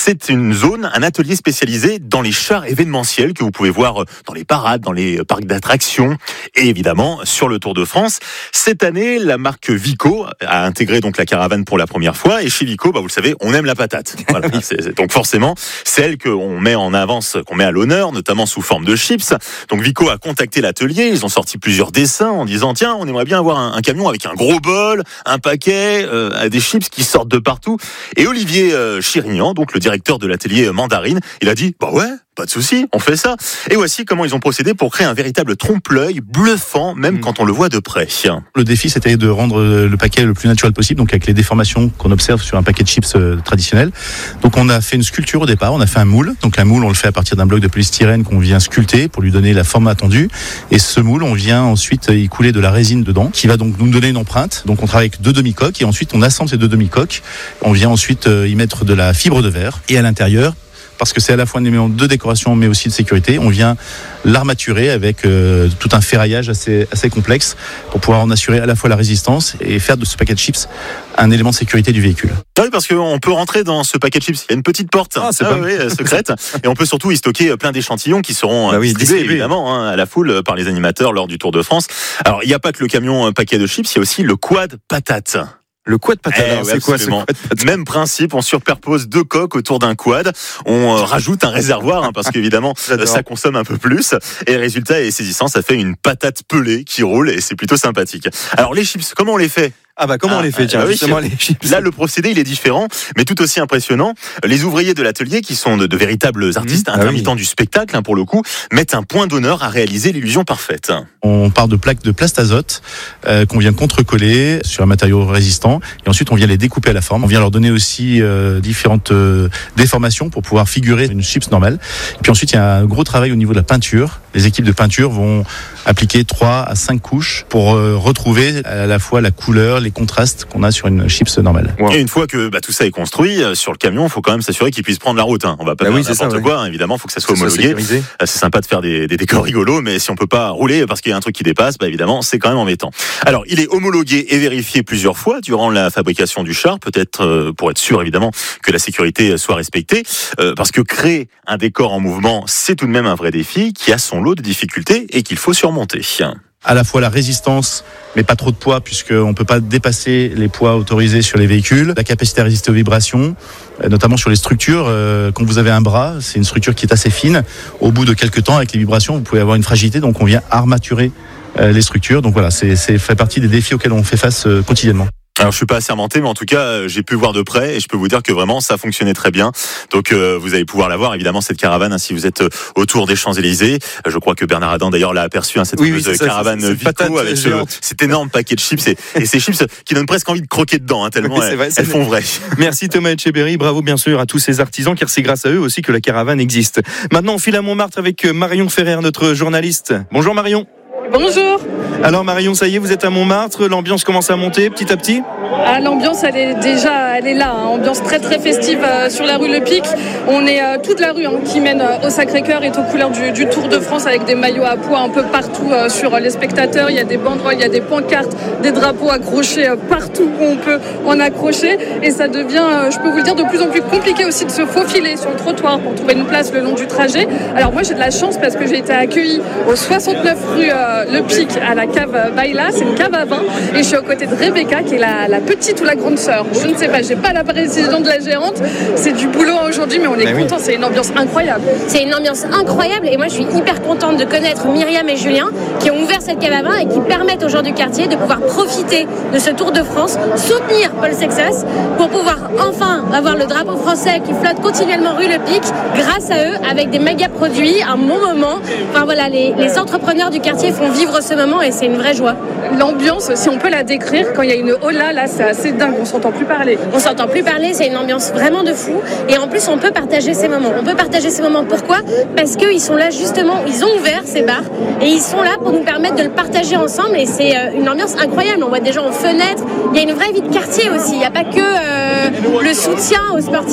c'est une zone, un atelier spécialisé dans les chars événementiels que vous pouvez voir dans les parades, dans les parcs d'attractions et évidemment sur le Tour de France. Cette année, la marque Vico a intégré donc la caravane pour la première fois et chez Vico, vous le savez, on aime la patate. Voilà, donc forcément, c'est elle qu'on met en avance, qu'on met à l'honneur, notamment sous forme de chips. Donc Vico a contacté l'atelier, ils ont sorti plusieurs dessins en disant tiens, on aimerait bien avoir un camion avec un gros bol, un paquet, des chips qui sortent de partout. Et Olivier Chirignan, donc le directeur de l'atelier Mandarine, il a dit bah ouais, pas de souci, on fait ça. Et voici comment ils ont procédé pour créer un véritable trompe-l'œil bluffant, même quand on le voit de près. Le défi, c'était de rendre le paquet le plus naturel possible, donc avec les déformations qu'on observe sur un paquet de chips traditionnel. Donc on a fait une sculpture au départ, on a fait un moule. Donc un moule, on le fait à partir d'un bloc de polystyrène qu'on vient sculpter pour lui donner la forme attendue. Et ce moule, on vient ensuite y couler de la résine dedans, qui va donc nous donner une empreinte. Donc on travaille avec 2 demi-coques et ensuite on assemble ces 2 demi-coques. On vient ensuite y mettre de la fibre de verre et à l'intérieur, parce que c'est à la fois un élément de décoration mais aussi de sécurité, on vient l'armaturer avec tout un ferraillage assez complexe pour pouvoir en assurer à la fois la résistance et faire de ce paquet de chips un élément de sécurité du véhicule. Oui, parce qu'on peut rentrer dans ce paquet de chips, il y a une petite porte secrète et on peut surtout y stocker plein d'échantillons qui seront distribués évidemment à la foule par les animateurs lors du Tour de France. Alors il n'y a pas que le camion paquet de chips, il y a aussi le quad patate. Le quad patate, c'est quoi ce quad patate ? Même principe, on superpose 2 coques autour d'un quad, on rajoute un réservoir parce qu'évidemment ça consomme un peu plus et le résultat est saisissant, ça fait une patate pelée qui roule et c'est plutôt sympathique. Alors les chips, comment on les fait ? Comment on les fait, justement, les chips. Là, le procédé, il est différent, mais tout aussi impressionnant. Les ouvriers de l'atelier, qui sont de véritables artistes intermittents du spectacle, pour le coup, mettent un point d'honneur à réaliser l'illusion parfaite. On part de plaques de plastazote qu'on vient contrecoller sur un matériau résistant et ensuite on vient les découper à la forme. On vient leur donner aussi différentes déformations pour pouvoir figurer une chips normale. Et puis ensuite, il y a un gros travail au niveau de la peinture. Les équipes de peinture vont appliquer 3 à 5 couches pour retrouver à la fois la couleur, les contrastes qu'on a sur une chips normale. Wow. Et une fois que tout ça est construit sur le camion, il faut quand même s'assurer qu'il puisse prendre la route. On va pas faire n'importe quoi, évidemment, il faut que ça soit homologué. C'est sympa de faire des décors rigolos, mais si on peut pas rouler parce qu'il y a un truc qui dépasse, évidemment, c'est quand même embêtant. Alors, il est homologué et vérifié plusieurs fois durant la fabrication du char, peut-être pour être sûr, évidemment, que la sécurité soit respectée, parce que créer un décor en mouvement, c'est tout de même un vrai défi qui a son lot de difficultés et qu'il faut surmonter. À la fois la résistance, mais pas trop de poids, puisqu'on ne peut pas dépasser les poids autorisés sur les véhicules. La capacité à résister aux vibrations, notamment sur les structures. Quand vous avez un bras, c'est une structure qui est assez fine. Au bout de quelques temps, avec les vibrations, vous pouvez avoir une fragilité, donc on vient armaturer les structures. Donc voilà, c'est fait partie des défis auxquels on fait face quotidiennement. Alors je suis pas assermenté, mais en tout cas j'ai pu voir de près et je peux vous dire que vraiment ça fonctionnait très bien. Donc vous allez pouvoir la voir évidemment cette caravane si vous êtes autour des Champs-Élysées. Je crois que Bernard Adam d'ailleurs l'a aperçu cette fameuse caravane Vico avec cet énorme paquet de chips et ces chips qui donnent presque envie de croquer dedans tellement elles font vrai. Merci Thomas Etcheberry, bravo bien sûr à tous ces artisans car c'est grâce à eux aussi que la caravane existe. Maintenant on file à Montmartre avec Marion Ferrer, notre journaliste. Bonjour Marion. Bonjour. Alors Marion, ça y est, vous êtes à Montmartre, l'ambiance commence à monter petit à petit ? L'ambiance elle est là, ambiance très très festive sur la rue Le Pic. On est toute la rue qui mène au Sacré-Cœur est aux couleurs du Tour de France avec des maillots à pois un peu partout sur les spectateurs. Il y a des banderoles, il y a des pancartes, des drapeaux accrochés partout où on peut en accrocher et ça devient, je peux vous le dire, de plus en plus compliqué aussi de se faufiler sur le trottoir pour trouver une place le long du trajet. Alors moi j'ai de la chance parce que j'ai été accueillie au 69 rue Le Pic à la cave Baïla, c'est une cave à vin et je suis aux côtés de Rebecca qui est la petite ou la grande sœur, je ne sais pas, j'ai pas la précision de la gérante, c'est du boulot aujourd'hui mais on est content, c'est une ambiance incroyable. C'est une ambiance incroyable et moi je suis hyper contente de connaître Myriam et Julien qui ont ouvert cette cave à vin et qui permettent aux gens du quartier de pouvoir profiter de ce Tour de France, soutenir Paul Sexas pour pouvoir enfin avoir le drapeau français qui flotte continuellement rue Le Pic grâce à eux avec des méga produits, un bon moment. Enfin voilà, les entrepreneurs du quartier font vivre ce moment et c'est une vraie joie. L'ambiance, si on peut la décrire, quand il y a une hola là c'est assez dingue, on s'entend plus parler. On s'entend plus parler, c'est une ambiance vraiment de fou et en plus on peut partager ces moments. On peut partager ces moments, pourquoi ? Parce qu'ils sont là justement, ils ont ouvert ces bars et ils sont là pour nous permettre de le partager ensemble et c'est une ambiance incroyable. On voit des gens aux fenêtres, il y a une vraie vie de quartier aussi, il n'y a pas que le soutien aux sportifs,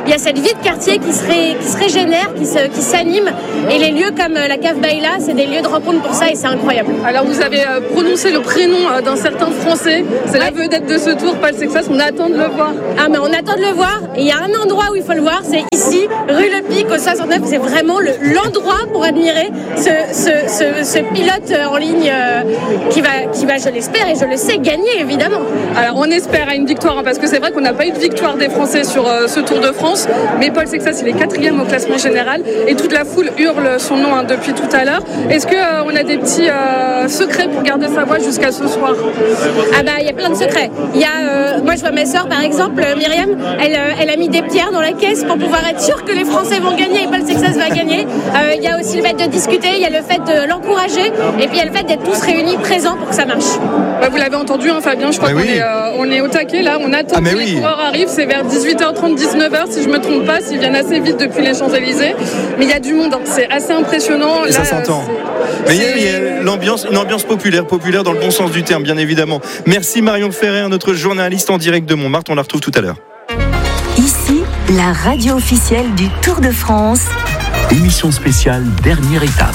il y a cette vie de quartier qui se régénère, qui s'anime. Et les lieux comme la Cave Baïla, c'est des lieux de rencontre pour ça et c'est incroyable. Alors vous avez prononcé le prénom d'un certain Français, c'est la vedette de ce tour, Paul Sexas, on attend de le voir. Ah mais on attend de le voir, et il y a un endroit où il faut le voir, c'est ici, rue Le Pic au 69, c'est vraiment l'endroit pour admirer ce pilote en ligne qui va, je l'espère et je le sais, gagner évidemment. Alors on espère à une victoire, parce que c'est vrai qu'on n'a pas eu de victoire des Français sur ce Tour de France, mais Paul Sexas il est 4e au classement général et toute la foule hurle son nom depuis tout à l'heure. Est-ce qu'on a des petits secrets pour garder sa voix jusqu'à ce soir? Ah bah il y a plein de secrets. Il y a, moi je vois ma sœur par exemple, Myriam, elle a mis des pierres dans la caisse pour pouvoir être sûre que les Français vont gagner et Paul Sexas va gagner. Il y a aussi le fait de discuter, il y a le fait de l'encourager et puis il y a le fait d'être tous réunis présents pour que ça marche. Bah, vous l'avez entendu Fabien, je crois qu'on est au taquet là, on attend que les coureurs arrivent, c'est vers 18h30, 19h si je me trompe pas, s'ils viennent assez vite depuis les Champs-Élysées, mais il y a du monde, c'est assez impressionnant. Et là, ça s'entend. Mais il y a une ambiance populaire dans le bon sens du terme, bien évidemment. Merci Marion Ferrer, notre journaliste en direct de Montmartre, on la retrouve tout à l'heure. Ici, la radio officielle du Tour de France. Émission spéciale, dernière étape.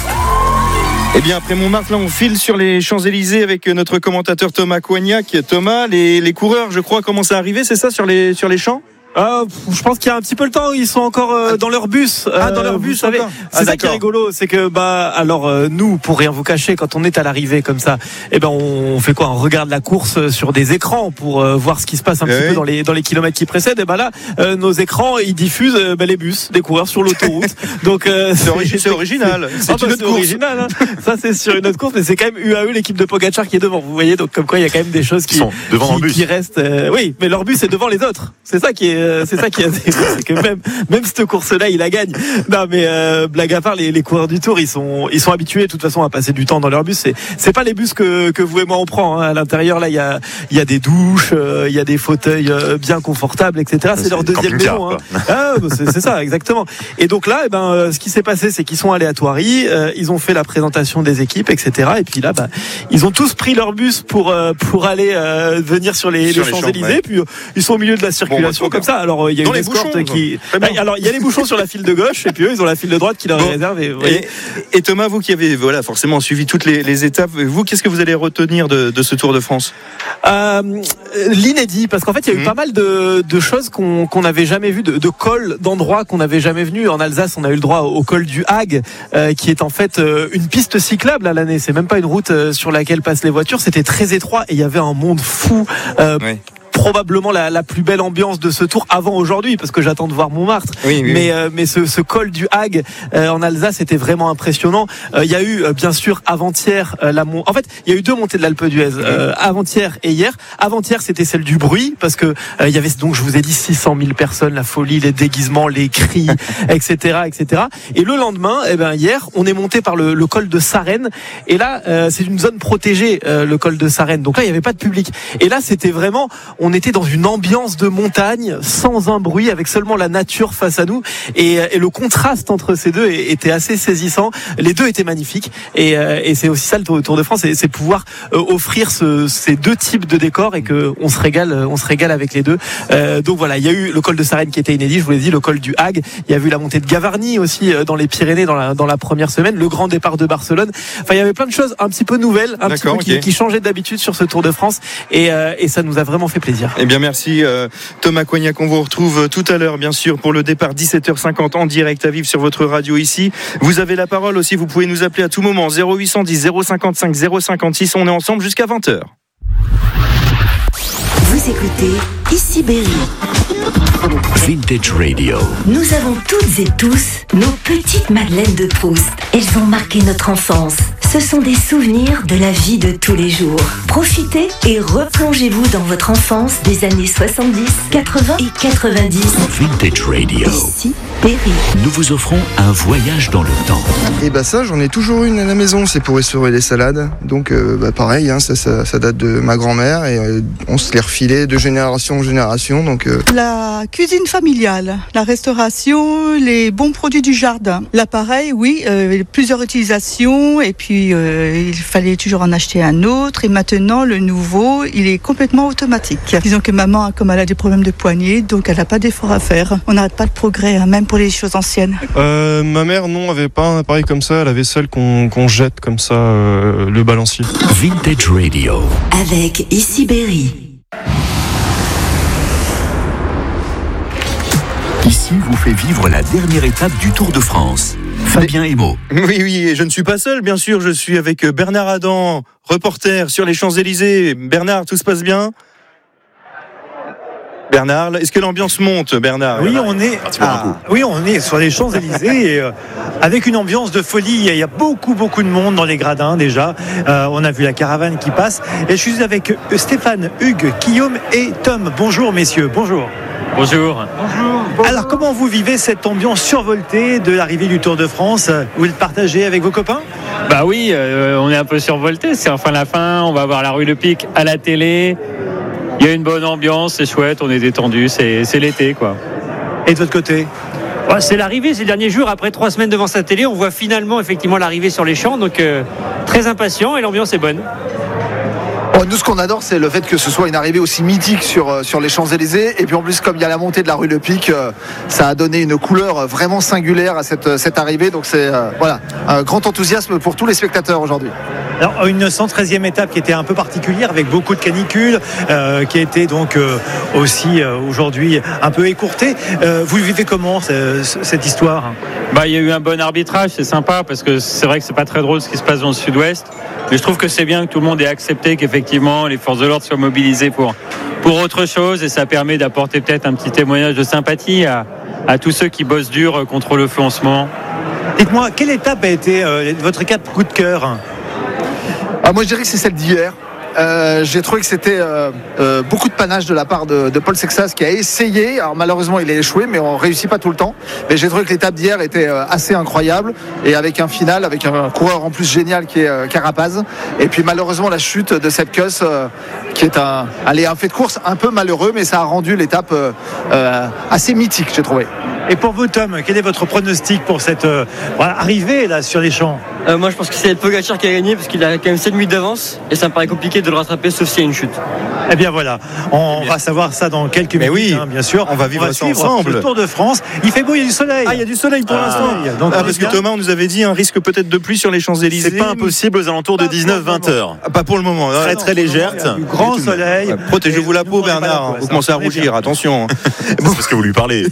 Eh bien, après Montmartre, là, on file sur les Champs-Élysées avec notre commentateur Thomas Coignac. Thomas, les coureurs, je crois, commencent à arriver, c'est ça, sur les champs ? Je pense qu'il y a un petit peu le temps. Ils sont encore dans leur bus. Dans leur bus, vous savez. C'est ça qui est rigolo, c'est que nous, pour rien vous cacher, quand on est à l'arrivée comme ça, on fait quoi ? On regarde la course sur des écrans pour voir ce qui se passe un petit peu dans les kilomètres qui précèdent. Et là, nos écrans, ils diffusent les bus des coureurs sur l'autoroute. Donc c'est original. C'est original. Hein. Ça, c'est sur une autre course, mais c'est quand même UAE, l'équipe de Pogacar qui est devant. Vous voyez, donc comme quoi il y a quand même des choses qui sont devant le bus. Qui restent. Oui, mais leur bus est devant les autres. C'est ça qui est. C'est que même cette course-là, il la gagne. Non, mais blague à part, les coureurs du Tour, ils sont habitués de toute façon à passer du temps dans leur bus. C'est pas les bus que vous et moi on prend. Hein. À l'intérieur, là, il y a des douches, il y a des fauteuils bien confortables, etc. C'est leur deuxième maison. Hein. C'est ça, exactement. Et donc là, ce qui s'est passé, c'est qu'ils sont allés à Thoiry, ils ont fait la présentation des équipes, etc. Et puis là, ils ont tous pris leur bus pour aller venir sur les Champs-Élysées. Puis ils sont au milieu de la circulation comme ça. Alors il y a une escorte qui. Alors il y a les bouchons sur la file de gauche et puis eux ils ont la file de droite qui leur est réservée. Et Thomas, vous qui avez forcément suivi toutes les étapes, vous qu'est-ce que vous allez retenir de ce Tour de France? L'inédit, parce qu'en fait il y a eu pas mal de choses qu'on n'avait jamais vues, de cols, d'endroits qu'on n'avait jamais venus. En Alsace, on a eu le droit au col du Hag, qui est en fait une piste cyclable à l'année. C'est même pas une route sur laquelle passent les voitures. C'était très étroit et il y avait un monde fou. Probablement la plus belle ambiance de ce tour avant aujourd'hui, parce que j'attends de voir Montmartre. Mais ce col du Hag en Alsace était vraiment impressionnant. Il y a eu bien sûr avant-hier en fait il y a eu deux montées de l'Alpe d'Huez, avant-hier et hier. Avant-hier c'était celle du bruit, parce que il y avait, donc je vous ai dit, 600 000 personnes, la folie, les déguisements, les cris, etc. Et le lendemain, hier, on est monté par le col de Sarenne, et là c'est une zone protégée, le col de Sarenne, donc là il n'y avait pas de public, et là c'était vraiment, on était dans une ambiance de montagne sans un bruit, avec seulement la nature face à nous, et le contraste entre ces deux était assez saisissant. Les deux étaient magnifiques, et c'est aussi ça le Tour de France, c'est pouvoir offrir ces deux types de décors, et que on se régale avec les deux. Donc voilà, il y a eu le col de Sarenne qui était inédit, je vous l'ai dit, le col du Hag, il y a eu la montée de Gavarnie aussi dans les Pyrénées dans la première semaine, le grand départ de Barcelone. Enfin, il y avait plein de choses un petit peu nouvelles, qui changeaient d'habitude sur ce Tour de France, et ça nous a vraiment fait plaisir. Eh bien merci Thomas Coignac, on vous retrouve tout à l'heure bien sûr pour le départ 17h50 en direct à vivre sur votre radio ici. Vous avez la parole aussi, vous pouvez nous appeler à tout moment 0810 055 056, on est ensemble jusqu'à 20h. Vous écoutez Ici Berry. Vintage Radio. Nous avons toutes et tous nos petites Madeleines de Proust. Elles ont marqué notre enfance. Ce sont des souvenirs de la vie de tous les jours. Profitez et replongez-vous dans votre enfance des années 70, 80 et 90. Vintage Radio. Ici Berry. Nous vous offrons un voyage dans le temps. Et ça, j'en ai toujours une à la maison, c'est pour restaurer les salades. Donc pareil, ça date de ma grand-mère, et on se les refilait de génération en génération. Donc la cuisine familiale, la restauration, les bons produits du jardin. L'appareil, oui, plusieurs utilisations, et puis puis il fallait toujours en acheter un autre. Et maintenant, le nouveau, il est complètement automatique. Disons que maman, comme elle a des problèmes de poignet, donc elle n'a pas d'effort à faire. On n'arrête pas de progrès, même pour les choses anciennes. Ma mère, non, avait pas un appareil comme ça. Elle avait celle qu'on jette comme ça, le balancier. Vintage Radio. Avec Issy-Berry. Ici vous fait vivre la dernière étape du Tour de France. Fabien Emo. Oui, et je ne suis pas seul, bien sûr. Je suis avec Bernard Adam, reporter sur les Champs-Élysées. Bernard, tout se passe bien ? Bernard, est-ce que l'ambiance monte, Bernard ? Oui, on est sur les Champs-Élysées et, avec une ambiance de folie. Il y a beaucoup de monde dans les gradins déjà. On a vu la caravane qui passe. Et je suis avec Stéphane, Hugues, Guillaume et Tom. Bonjour messieurs, bonjour. Bonjour. Alors comment vous vivez cette ambiance survoltée de l'arrivée du Tour de France ? Vous le partagez avec vos copains ? Bah oui, on est un peu survolté. C'est enfin la fin. On va voir la rue Le Pic à la télé. Il y a une bonne ambiance, c'est chouette, on est détendu, c'est l'été quoi. Et de votre côté ? C'est l'arrivée, ces derniers jours, après 3 semaines devant sa télé, on voit finalement effectivement l'arrivée sur les champs, donc très impatient et l'ambiance est bonne. Nous, ce qu'on adore, c'est le fait que ce soit une arrivée aussi mythique sur les Champs-Élysées. Et puis en plus, comme il y a la montée de la rue Le Pic, ça a donné une couleur vraiment singulière à cette arrivée. Donc c'est un grand enthousiasme pour tous les spectateurs aujourd'hui. Alors une 113e étape qui était un peu particulière avec beaucoup de canicules, qui a été donc aussi aujourd'hui un peu écourtée. Vous vivez comment cette histoire ? Il y a eu un bon arbitrage, c'est sympa parce que c'est vrai que c'est pas très drôle ce qui se passe dans le sud-ouest. Mais je trouve que c'est bien que tout le monde ait accepté qu'effectivement les forces de l'ordre soient mobilisées pour autre chose et ça permet d'apporter peut-être un petit témoignage de sympathie à tous ceux qui bossent dur contre le feu en ce moment. Dites-moi, quelle étape a été votre étape coup de cœur ? Moi je dirais que c'est celle d'hier. J'ai trouvé que c'était beaucoup de panache de la part de Paul Sexas qui a essayé, alors malheureusement il a échoué mais on réussit pas tout le temps, mais j'ai trouvé que l'étape d'hier était assez incroyable et avec un final, avec un coureur en plus génial qui est Carapaz et puis malheureusement la chute de Sepp Kuss qui est un fait de course un peu malheureux mais ça a rendu l'étape assez mythique j'ai trouvé. Et pour vous Tom, quel est votre pronostic pour cette arrivée là sur les champs ? Moi je pense que c'est Pogacar qui a gagné parce qu'il a quand même 7 minutes d'avance et ça me paraît compliqué de le rattraper sauf s'il y a une chute. Eh bien voilà, on va savoir ça dans quelques minutes, oui, bien sûr. On va vivre ça ensemble. Le Tour de France, il fait beau, il y a du soleil. Il y a du soleil pour l'instant. Donc, parce que Thomas, on nous avait dit un risque peut-être de pluie sur les Champs-Élysées. C'est pas impossible aux alentours de 19-20 heures. Pas pour le moment. Très légère. Du grand soleil. Protégez-vous la peau, Bernard. Vous commencez à rougir, attention. C'est parce que vous lui parlez.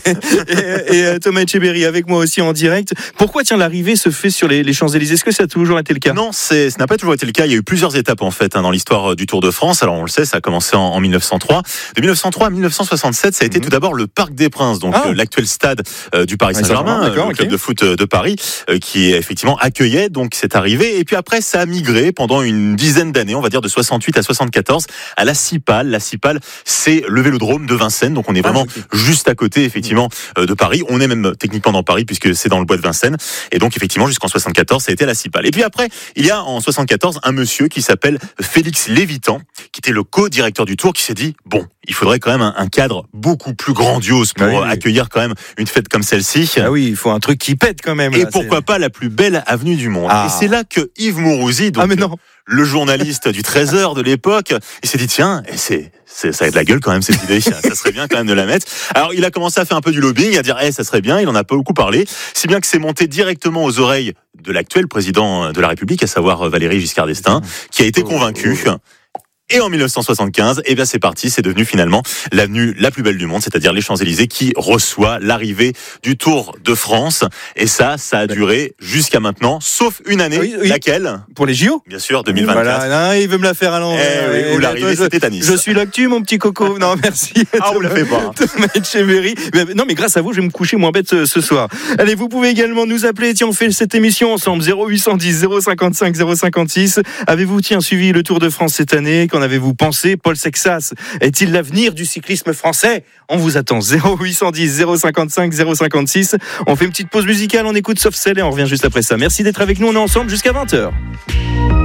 Et Thomas Etcheberry avec moi aussi en direct. Pourquoi l'arrivée se fait sur les Champs-Élysées ? Est-ce que ça a toujours été le cas ? Non, ce n'a pas toujours été le cas. Il y a eu plusieurs étapes en fait dans l'histoire du Tour de France. Alors on le sait, ça a commencé en 1903. De 1903 à 1967, ça a été tout d'abord le Parc des Princes, donc l'actuel stade du Paris Saint-Germain, le club de foot de Paris, qui effectivement accueillait donc cette arrivée. Et puis après, ça a migré pendant une dizaine d'années, on va dire de 68 à 74, à la Cipale. La Cipale, c'est le vélodrome de Vincennes, donc on est vraiment juste à côté effectivement de Paris. On est même techniquement dans Paris puisque c'est dans le bois de Vincennes. Et donc effectivement jusqu'en 74, ça a été à la Cipale. Et puis après, il y a en 74 un monsieur qui s'appelle Félix Lévitan, qui était le co-directeur du Tour, qui s'est dit bon, il faudrait quand même un cadre beaucoup plus grandiose pour accueillir quand même une fête comme celle-ci. Ah oui, il faut un truc qui pète quand même. Et pourquoi pas la plus belle avenue du monde. Et c'est là que Yves Mourouzi, donc le journaliste du Trésor de l'époque, il s'est dit tiens, ça a de la gueule quand même cette idée, ça serait bien quand même de la mettre. Alors il a commencé à faire un peu du lobbying, à dire ça serait bien, il en a pas beaucoup parlé, si bien que c'est monté directement aux oreilles de l'actuel président de la République, à savoir Valéry Giscard d'Estaing, qui a été convaincu. Et en 1975, c'est parti, c'est devenu finalement l'avenue la plus belle du monde, c'est-à-dire les Champs-Élysées, qui reçoit l'arrivée du Tour de France. Et ça a duré jusqu'à maintenant, sauf une année, laquelle ? Pour les JO ? Bien sûr, 2024. Voilà, il veut me la faire à l'envers. Où l'arrivée, c'était à Nice. Je suis l'actu, mon petit coco. Non, merci. On le fait pas. Thomas Etcheberry. Non, mais grâce à vous, je vais me coucher moins bête ce soir. Allez, vous pouvez également nous appeler. Tiens, on fait cette émission ensemble. 0810 055 056. Avez-vous, suivi le Tour de France cette année ? Qu'en avez-vous pensé ? Paul Sexas est-il l'avenir du cyclisme français ? On vous attend. 0810 055 056. On fait une petite pause musicale, on écoute Soft Cell et on revient juste après ça. Merci d'être avec nous, on est ensemble jusqu'à 20h.